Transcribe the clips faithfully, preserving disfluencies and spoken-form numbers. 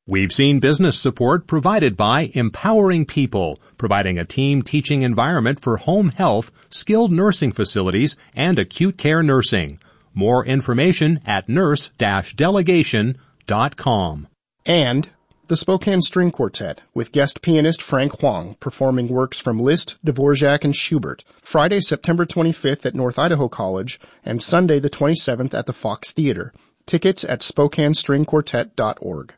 We've seen business support provided by Empowering People, providing a team teaching environment for home health, skilled nursing facilities, and acute care nursing. More information at nurse dash delegation dot com. And the Spokane String Quartet, with guest pianist Frank Huang, performing works from Liszt, Dvorak, and Schubert, Friday, September twenty-fifth at North Idaho College, and Sunday the twenty-seventh at the Fox Theater. Tickets at spokane string quartet dot org.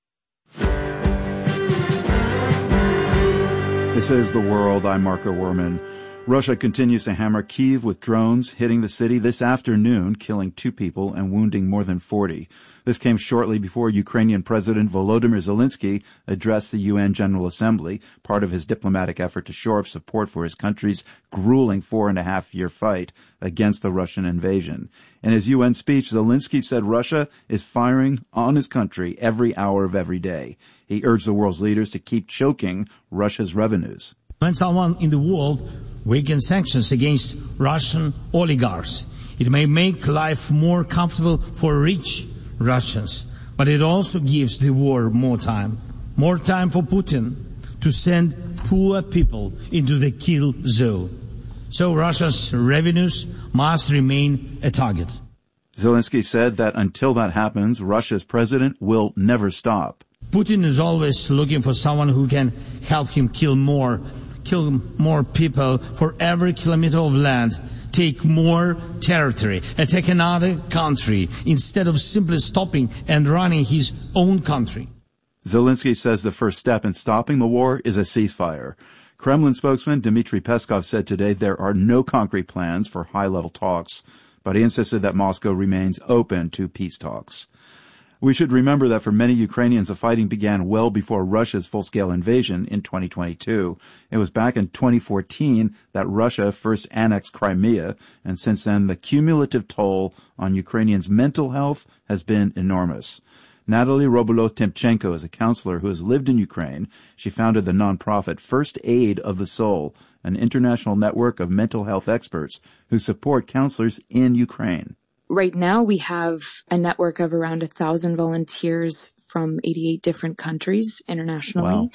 This is The World. I'm Marco Werman. Russia continues to hammer Kyiv with drones, hitting the city this afternoon, killing two people and wounding more than forty. This came shortly before Ukrainian President Volodymyr Zelensky addressed the U N General Assembly, part of his diplomatic effort to shore up support for his country's grueling four-and-a-half-year fight against the Russian invasion. In his U N speech, Zelensky said Russia is firing on his country every hour of every day. He urged the world's leaders to keep choking Russia's revenues. When someone in the world weakens sanctions against Russian oligarchs, it may make life more comfortable for rich Russians, but it also gives the war more time. More time for Putin to send poor people into the kill zone. So Russia's revenues must remain a target. Zelensky said that until that happens, Russia's president will never stop. Putin is always looking for someone who can help him kill more, kill more people for every kilometer of land, take more territory, attack another country, instead of simply stopping and running his own country. Zelensky says the first step in stopping the war is a ceasefire. Kremlin spokesman Dmitry Peskov said today there are no concrete plans for high-level talks, but he insisted that Moscow remains open to peace talks. We should remember that for many Ukrainians, the fighting began well before Russia's full-scale invasion in twenty twenty-two. It was back in twenty fourteen that Russia first annexed Crimea, and since then the cumulative toll on Ukrainians' mental health has been enormous. Natalie Robolot-Timchenko is a counselor who has lived in Ukraine. She founded the nonprofit First Aid of the Soul, an international network of mental health experts who support counselors in Ukraine. Right now, we have a network of around a thousand volunteers from eighty-eight different countries internationally. Wow.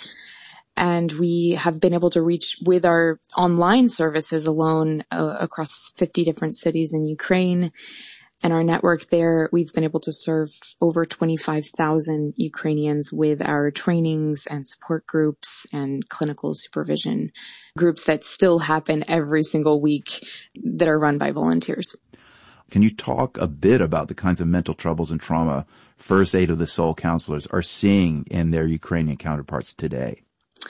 And we have been able to reach with our online services alone uh, across fifty different cities in Ukraine. And our network there, we've been able to serve over twenty-five thousand Ukrainians with our trainings and support groups and clinical supervision groups that still happen every single week that are run by volunteers. Can you talk a bit about the kinds of mental troubles and trauma First Aid of the Soul counselors are seeing in their Ukrainian counterparts today?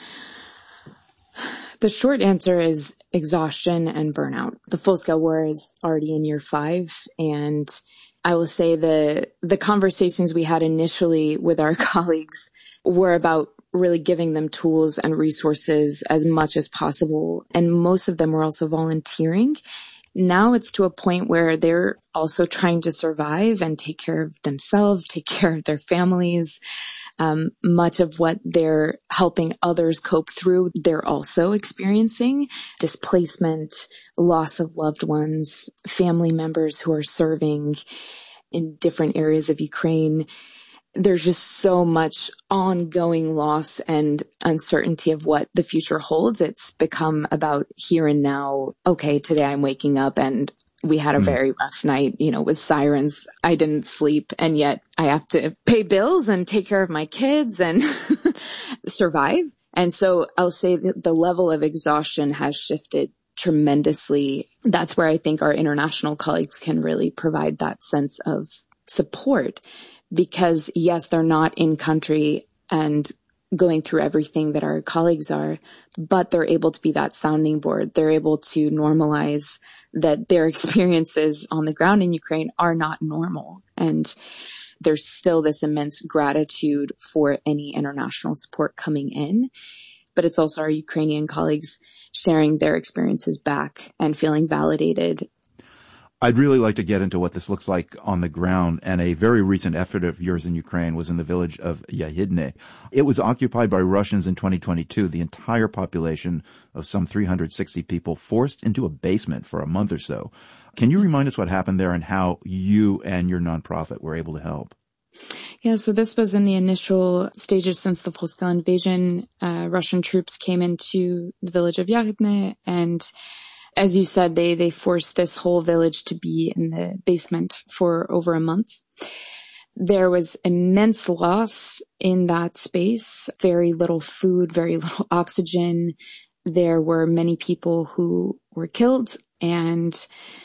The short answer is exhaustion and burnout. The full-scale war is already in year five, and I will say the the conversations we had initially with our colleagues were about really giving them tools and resources as much as possible, and most of them were also volunteering. Now it's to a point where they're also trying to survive and take care of themselves, take care of their families. Um, much of what they're helping others cope through, they're also experiencing displacement, loss of loved ones, family members who are serving in different areas of Ukraine. There's just so much ongoing loss and uncertainty of what the future holds. It's become about here and now. Okay, today I'm waking up and we had a very rough night, you know, with sirens. I didn't sleep, and yet I have to pay bills and take care of my kids and survive. And so I'll say that the level of exhaustion has shifted tremendously. That's where I think our international colleagues can really provide that sense of support. Because yes, they're not in country and going through everything that our colleagues are, but they're able to be that sounding board. They're able to normalize that their experiences on the ground in Ukraine are not normal. And there's still this immense gratitude for any international support coming in. But it's also our Ukrainian colleagues sharing their experiences back and feeling validated. I'd really like to get into what this looks like on the ground, and a very recent effort of yours in Ukraine was in the village of Yahidne. It was occupied by Russians in twenty twenty-two, the entire population of some three hundred sixty people forced into a basement for a month or so. Can you remind us what happened there and how you and your nonprofit were able to help? Yeah, so this was in the initial stages since the full-scale invasion. Uh, Russian troops came into the village of Yagodne, and as you said, they, they forced this whole village to be in the basement for over a month. There was immense loss in that space, very little food, very little oxygen. There were many people who were killed, and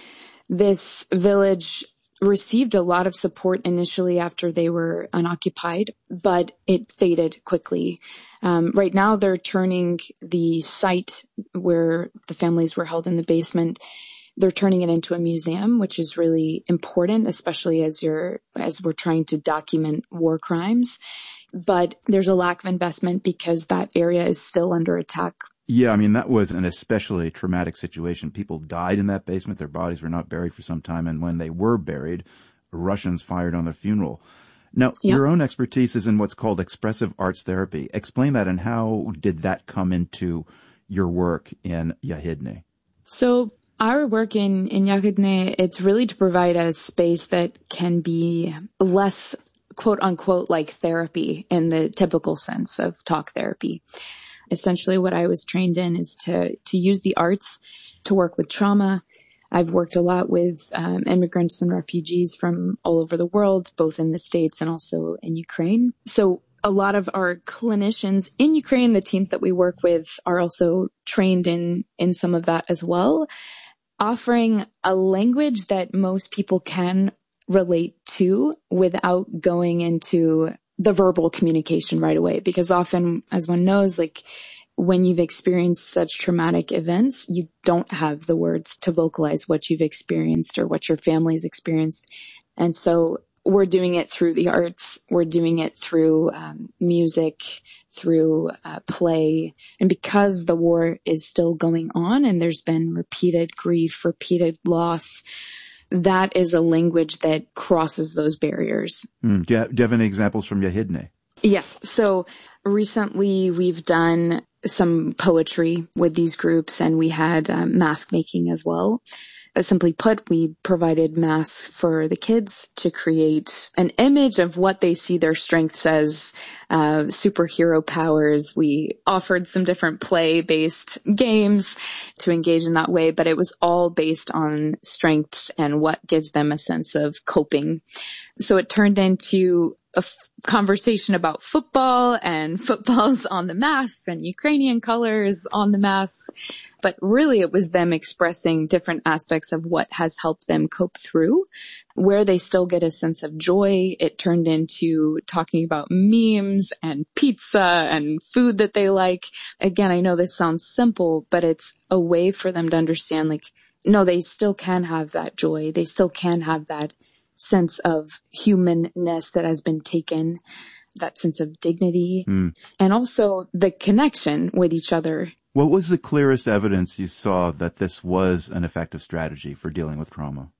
this village received a lot of support initially after they were unoccupied, but it faded quickly. Um, right now, they're turning the site where the families were held in the basement, they're turning it into a museum, which is really important, especially as you're as we're trying to document war crimes. But there's a lack of investment because that area is still under attack. Yeah, I mean, that was an especially traumatic situation. People died in that basement. Their bodies were not buried for some time. And when they were buried, Russians fired on their funeral. Now, yep. Your own expertise is in what's called expressive arts therapy. Explain that, and how did that come into your work in Yagodne? So our work in, in Yagodne, it's really to provide a space that can be less, quote unquote, like therapy in the typical sense of talk therapy. Essentially, what I was trained in is to, to use the arts to work with trauma. I've worked a lot with um, immigrants and refugees from all over the world, both in the States and also in Ukraine. So a lot of our clinicians in Ukraine, the teams that we work with, are also trained in, in some of that as well, offering a language that most people can relate to without going into the verbal communication right away. Because often, as one knows, like when you've experienced such traumatic events, you don't have the words to vocalize what you've experienced or what your family's experienced. And so we're doing it through the arts. We're doing it through um, music, through uh, play. And because the war is still going on and there's been repeated grief, repeated loss, that is a language that crosses those barriers. Mm. Do, you have, do you have any examples from Yagodne? Yes. So recently we've done some poetry with these groups, and we had um, mask making as well. Uh, simply put, we provided masks for the kids to create an image of what they see their strengths as, uh, superhero powers. We offered some different play-based games to engage in that way, but it was all based on strengths and what gives them a sense of coping. So it turned into a f- conversation about football and footballs on the masks and Ukrainian colors on the masks. But really it was them expressing different aspects of what has helped them cope through, where they still get a sense of joy. It turned into talking about memes and pizza and food that they like. Again, I know this sounds simple, but it's a way for them to understand, like, no, they still can have that joy. They still can have that sense of humanness that has been taken, that sense of dignity, mm. and also the connection with each other. What was the clearest evidence you saw that this was an effective strategy for dealing with trauma?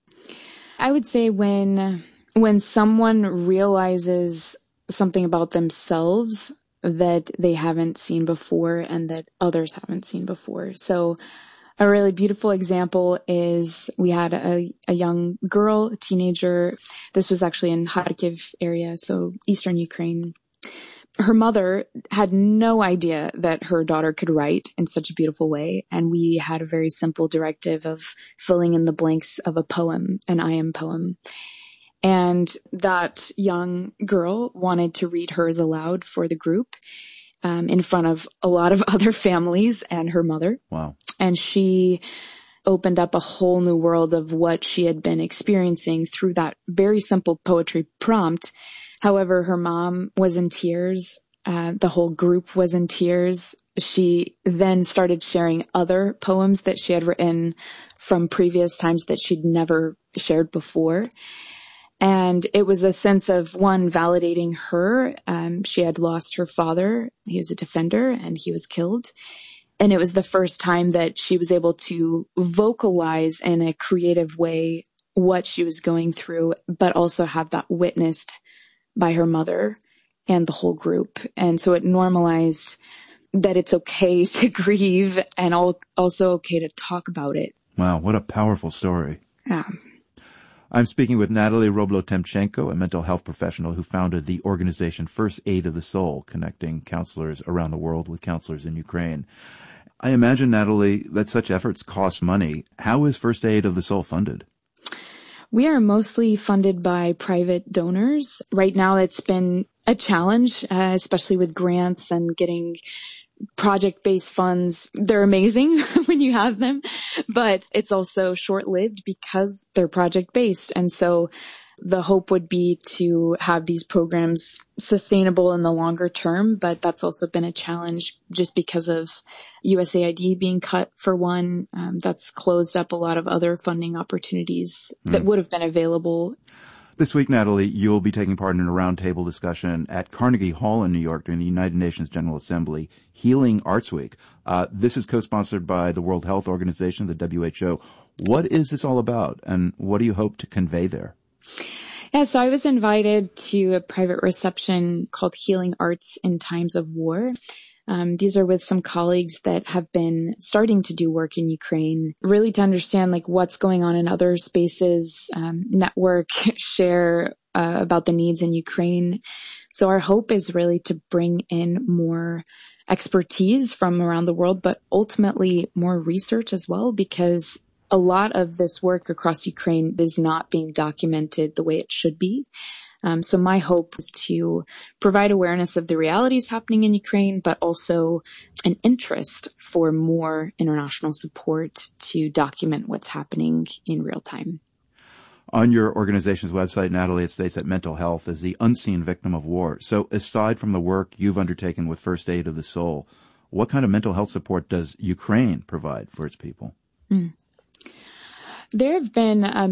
I would say when, when someone realizes something about themselves that they haven't seen before and that others haven't seen before. So a really beautiful example is we had a, a young girl, a teenager. This was actually in Kharkiv area, so eastern Ukraine. Her mother had no idea that her daughter could write in such a beautiful way. And we had a very simple directive of filling in the blanks of a poem, an I am poem. And that young girl wanted to read hers aloud for the group, um, in front of a lot of other families and her mother. Wow. And she opened up a whole new world of what she had been experiencing through that very simple poetry prompt. However, her mom was in tears. Uh, the whole group was in tears. She then started sharing other poems that she had written from previous times that she'd never shared before. And it was a sense of, one, validating her. Um, she had lost her father. He was a defender and he was killed. And it was the first time that she was able to vocalize in a creative way what she was going through, but also have that witnessed by her mother and the whole group. And so it normalized that it's okay to grieve and also okay to talk about it. Wow, what a powerful story. Yeah. I'm speaking with Natalie Roblo-Temchenko, a mental health professional who founded the organization First Aid of the Soul, connecting counselors around the world with counselors in Ukraine. I imagine, Natalie, that such efforts cost money. How is First Aid of the Soul funded? We are mostly funded by private donors. Right now, it's been a challenge, uh, especially with grants and getting project-based funds. They're amazing when you have them, but it's also short-lived because they're project-based. And so the hope would be to have these programs sustainable in the longer term, but that's also been a challenge just because of U S A I D being cut for one. Um, that's closed up a lot of other funding opportunities mm. that would have been available. This week, Natalie, you'll be taking part in a roundtable discussion at Carnegie Hall in New York during the United Nations General Assembly, Healing Arts Week. Uh, this is co-sponsored by the World Health Organization, the W H O. What is this all about, and what do you hope to convey there? Yeah, so I was invited to a private reception called Healing Arts in Times of War. Um, these are with some colleagues that have been starting to do work in Ukraine, really to understand like what's going on in other spaces, um, network, share uh, about the needs in Ukraine. So our hope is really to bring in more expertise from around the world, but ultimately more research as well, because a lot of this work across Ukraine is not being documented the way it should be. Um, so my hope is to provide awareness of the realities happening in Ukraine, but also an interest for more international support to document what's happening in real time. On your organization's website, Natalie, it states that mental health is the unseen victim of war. So aside from the work you've undertaken with First Aid of the Soul, what kind of mental health support does Ukraine provide for its people? Mm. There have been um,